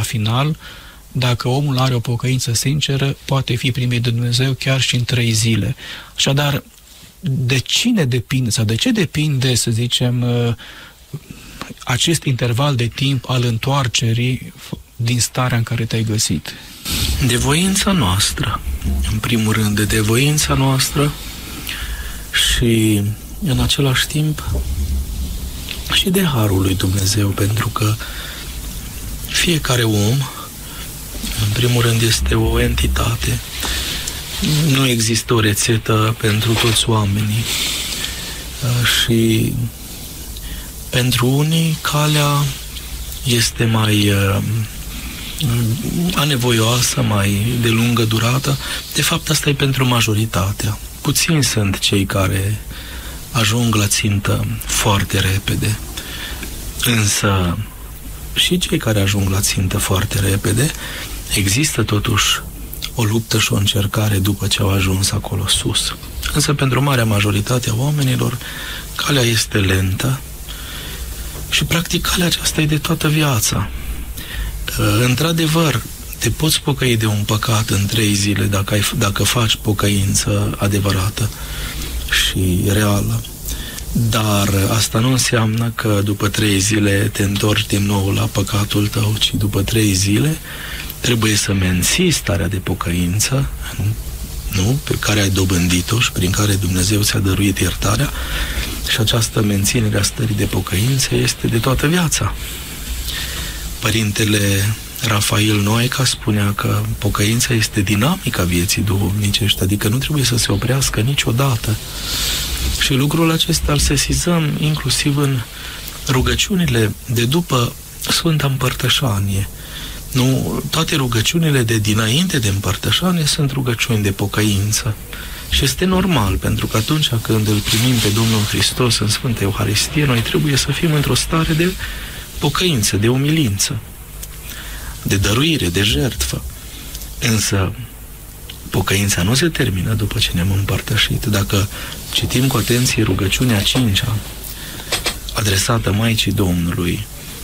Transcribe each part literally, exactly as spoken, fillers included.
final, dacă omul are o pocăință sinceră, poate fi primit de Dumnezeu chiar și în trei zile. Așadar, de cine depinde, sau de ce depinde, să zicem, acest interval de timp al întoarcerii din starea în care te-ai găsit? De voința noastră, în primul rând, de voința noastră și, în același timp, și de harul lui Dumnezeu, pentru că fiecare om, în primul rând, este o entitate. Nu există o rețetă pentru toți oamenii și pentru unii calea este mai anevoioasă, mai de lungă durată. De fapt, asta e pentru majoritatea. Puțini sunt cei care ajung la țintă foarte repede. Însă și cei care ajung la țintă foarte repede, există totuși o luptă și o încercare după ce au ajuns acolo sus. Însă pentru marea majoritate a oamenilor, calea este lentă și practic calea aceasta e de toată viața. Într-adevăr, te poți pocăi de un păcat în trei zile dacă, ai, dacă faci pocăință adevărată și reală. Dar asta nu înseamnă că după trei zile te întorci din nou la păcatul tău, ci după trei zile trebuie să menții starea de pocăință, nu? Pe care ai dobândit-o și prin care Dumnezeu ți-a dăruit iertarea, și această menținere a stării de pocăință este de toată viața. Părintele Rafael Noica spunea că pocăința este dinamica vieții duhovnicești, adică nu trebuie să se oprească niciodată. Și lucrul acesta îl sesizăm inclusiv în rugăciunile de după Sfânta Împărtășanie. Nu, toate rugăciunile de dinainte de împărtășanie sunt rugăciuni de pocăință. Și este normal, pentru că atunci când îl primim pe Domnul Hristos în Sfânta Euharistie, noi trebuie să fim într-o stare de pocăință, de umilință, de dăruire, de jertfă. Însă pocăința nu se termină după ce ne-am împărtășit. Dacă citim cu atenție rugăciunea a cincea, adresată Maicii Domnului,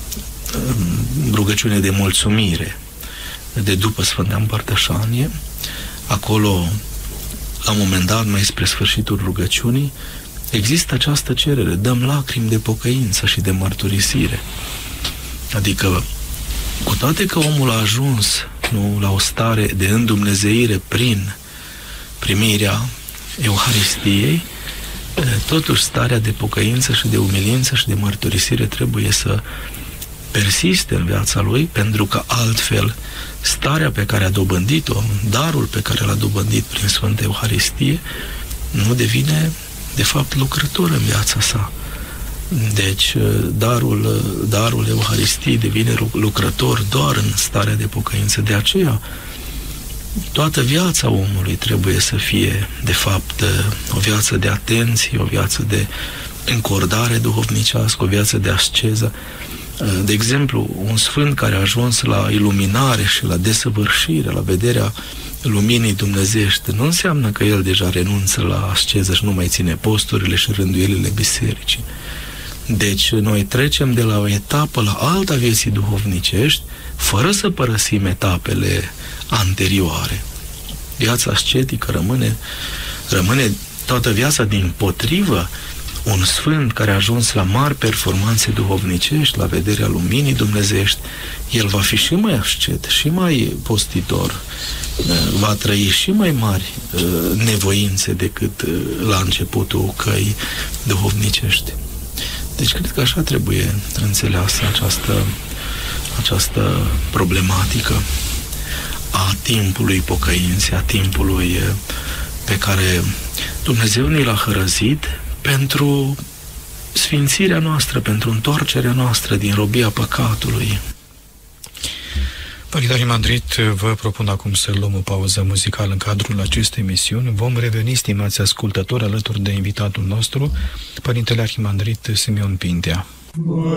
rugăciune de mulțumire de după Sfânta Împărtășanie, acolo, la un moment dat, mai spre sfârșitul rugăciunii, există această cerere: dăm lacrimi de pocăință și de mărturisire. Adică, cu toate că omul a ajuns, nu, la o stare de îndumnezeire prin primirea Euharistiei, totuși starea de pocăință și de umilință și de mărturisire trebuie să persiste în viața lui, pentru că altfel starea pe care a dobândit-o, darul pe care l-a dobândit prin Sfânta Euharistie, nu devine, de fapt, lucrător în viața sa. Deci, darul, darul Euharistiei devine lucrător doar în starea de pocăință. De aceea, toată viața omului trebuie să fie, de fapt, o viață de atenție, o viață de încordare duhovnicească, o viață de asceză. De exemplu, un sfânt care a ajuns la iluminare și la desăvârșire, la vederea luminii dumnezeiești, nu înseamnă că el deja renunță la asceză și nu mai ține posturile și rânduielile bisericii. Deci noi trecem de la o etapă la alta vieții duhovnicești, fără să părăsim etapele anterioare. Viața ascetică rămâne, rămâne toată viața dimpotrivă. Un sfânt care a ajuns la mari performanțe duhovnicești, la vederea luminii dumnezeiești, el va fi și mai ascet, și mai postitor, va trăi și mai mari nevoințe decât la începutul căii duhovnicești. Deci cred că așa trebuie înțeleasă această, această problematică a timpului pocăinței, a timpului pe care Dumnezeu ni l-a hărăzit pentru sfințirea noastră, pentru întoarcerea noastră din robia păcatului. Părinte Arhimandrit, vă propun acum să luăm o pauză muzicală în cadrul acestei emisiuni. Vom reveni, stimați ascultători, alături de invitatul nostru, Părintele Arhimandrit Simeon Pintea.